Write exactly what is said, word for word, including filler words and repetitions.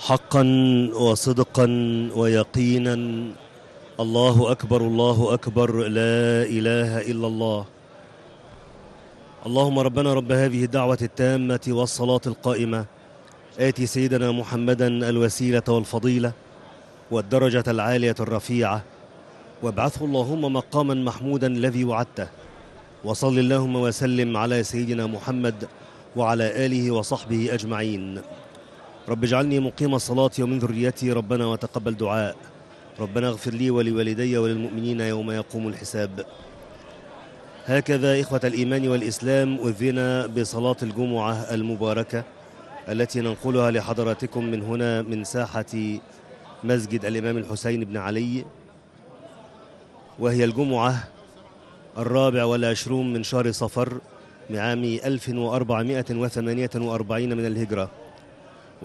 حقا وصدقا ويقينا. الله أكبر الله أكبر، لا إله إلا الله. اللهم ربنا رب هذه الدعوة التامة والصلاة القائمة، آتي سيدنا محمدا الوسيلة والفضيلة والدرجة العالية الرفيعة، وابعثه اللهم مقاما محمودا الذي وعدته، وصل اللهم وسلم على سيدنا محمد وعلى آله وصحبه أجمعين. رب اجعلني مقيم الصلاة ومن ذريتي، ربنا وتقبل دعاء، ربنا اغفر لي ولوالدي وللمؤمنين يوم يقوم الحساب. هكذا إخوة الإيمان والإسلام أذن بصلاة الجمعة المباركة التي ننقلها لحضراتكم من هنا من ساحة مسجد الإمام الحسين بن علي، وهي الجمعة الرابع والعشرون من شهر صفر من عام ألف وأربعمائة وثمانية وأربعين من الهجرة،